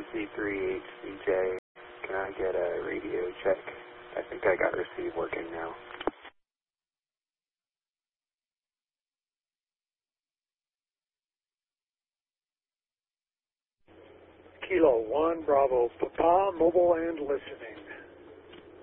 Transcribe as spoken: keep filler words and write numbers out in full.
C three H C J. Can I get a radio check? I think I got receive working now. Kilo one, Bravo, Papa, mobile and listening.